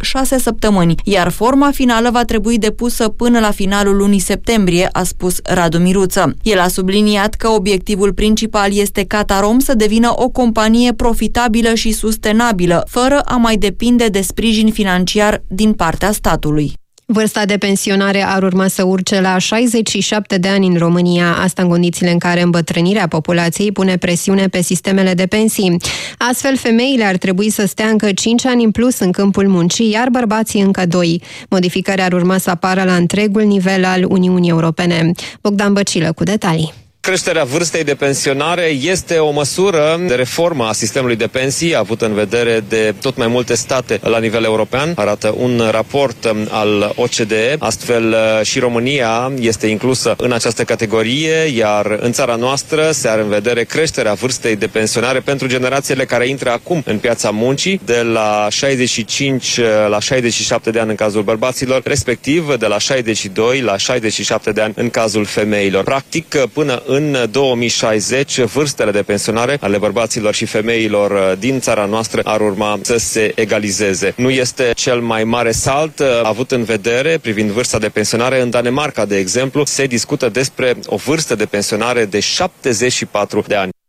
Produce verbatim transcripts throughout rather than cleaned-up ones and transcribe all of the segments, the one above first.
șase săptămâni, iar forma finală va trebui depusă până la finalul lunii septembrie, a spus Radu Miruță. El a subliniat că obiectivul principal este ca Tarom să devină o companie profitabilă și sustenabilă, fără a mai depinde de sprijin financiar din partea statului. Vârsta de pensionare ar urma să urce la șaizeci și șapte de ani în România, asta în condițiile în care îmbătrânirea populației pune presiune pe sistemele de pensii. Astfel, femeile ar trebui să stea încă cinci ani în plus în câmpul muncii, iar bărbații încă doi. Modificarea ar urma să apară la întregul nivel al Uniunii Europene. Bogdan Băcilă cu detalii. Creșterea vârstei de pensionare este o măsură de reformă a sistemului de pensii avută în vedere de tot mai multe state la nivel european, arată un raport al O C D E. Astfel și România este inclusă în această categorie, iar în țara noastră se are în vedere creșterea vârstei de pensionare pentru generațiile care intră acum în piața muncii, de la șaizeci și cinci la șaizeci și șapte de ani în cazul bărbaților, respectiv de la șaizeci și doi la șaizeci și șapte de ani în cazul femeilor. Practic, până în două mii șaizeci, vârstele de pensionare ale bărbaților și femeilor din țara noastră ar urma să se egalizeze. Nu este cel mai mare salt avut în vedere privind vârsta de pensionare. În Danemarca, de exemplu, se discută despre o vârstă de pensionare de șaptezeci și patru de ani.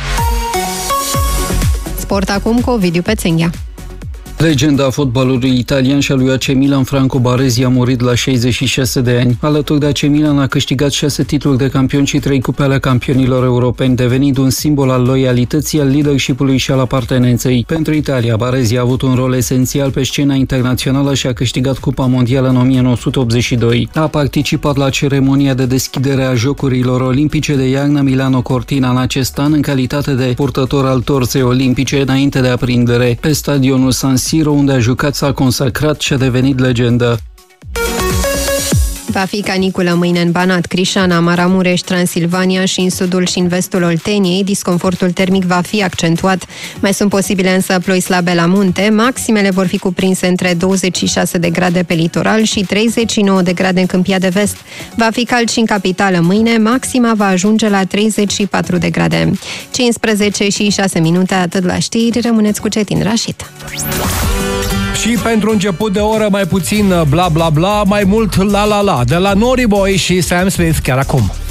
Sport acum cu Ovidiu Pețenghea. Legenda fotbalului italian și a lui A C Milan, Franco Baresi, a murit la șaizeci și șase de ani. Alături de A C Milan a câștigat șase titluri de campion și trei cupe ale campionilor europeni, devenind un simbol al loialității, al leadership-ului și al apartenenței. Pentru Italia, Baresi a avut un rol esențial pe scena internațională și a câștigat Cupa Mondială în o mie nouă sute optzeci și doi. A participat la ceremonia de deschidere a Jocurilor Olimpice de iarnă Milano Cortina în acest an, în calitate de purtător al torsei olimpice înainte de aprindere. Pe stadionul San Siro, unde a jucat, s-a consacrat și a devenit legendă. Va fi caniculă mâine în Banat, Crișana, Maramureș, Transilvania și în sudul și în vestul Olteniei. Disconfortul termic va fi accentuat. Mai sunt posibile însă ploi slabe la munte. Maximele vor fi cuprinse între douăzeci și șase de grade pe litoral și treizeci și nouă de grade în Câmpia de Vest. Va fi cald și în capitală mâine. Maxima va ajunge la treizeci și patru de grade. cincisprezece și șase minute, atât la știri. Rămâneți cu Cetin Rașit. Și pentru început de oră, mai puțin bla bla bla, mai mult la la la, de la Nori Boy și Sam Smith chiar acum.